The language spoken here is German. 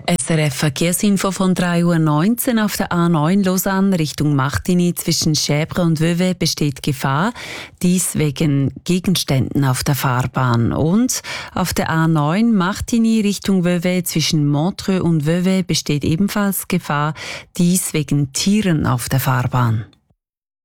SRF Verkehrsinfo von 3:19 Uhr. Auf der A9 Lausanne Richtung Martigny zwischen Schäbre und Vevey besteht Gefahr. Dies wegen Gegenständen auf der Fahrbahn. Und auf der A9 Martigny Richtung Vevey zwischen Montreux und Vevey besteht ebenfalls Gefahr. Dies wegen Tieren auf der Fahrbahn.